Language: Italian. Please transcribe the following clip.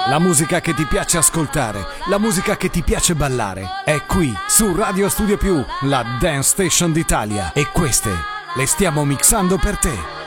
La musica che ti piace ascoltare, la musica che ti piace ballare, è qui su Radio Studio Più, la Dance Station d'Italia. E queste le stiamo mixando per te.